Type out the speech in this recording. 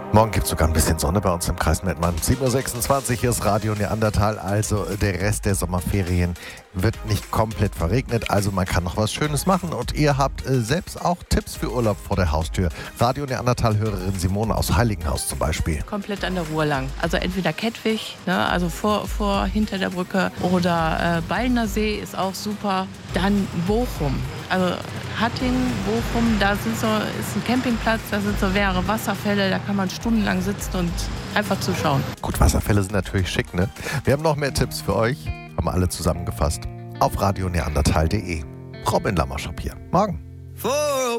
Morgen gibt es sogar ein bisschen Sonne bei uns im Kreis Mettmann. 7.26 Uhr, hier ist Radio Neandertal. Also der Rest der Sommerferien wird nicht komplett verregnet. Also man kann noch was Schönes machen. Und ihr habt selbst auch Tipps für Urlaub vor der Haustür. Radio Neandertal-Hörerin Simone aus Heiligenhaus zum Beispiel. Komplett an der Ruhr lang. Also entweder Kettwig, ne, also hinter der Brücke, oder Ballner See ist auch super. Dann Bochum. Also Hattingen, Bochum, da ist ein Campingplatz, da sind so mehrere Wasserfälle, da kann man stundenlang sitzen und einfach zuschauen. Gut, Wasserfälle sind natürlich schick, ne? Wir haben noch mehr Tipps für euch, haben wir alle zusammengefasst, auf radioneandertal.de. Robin Lammerschop hier. Morgen.